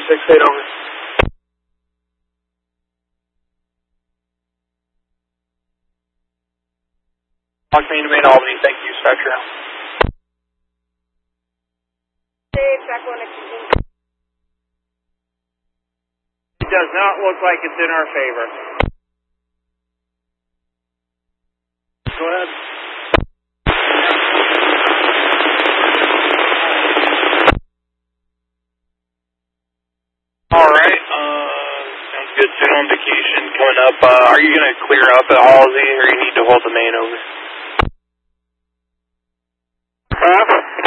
268 over. Lock main to main Albany, thank you, Spectre. It does not look like it's in our favor. Go ahead. Alright, sounds good. Soon on vacation coming up. Are you going to clear up at Halsey or you need to hold the main over?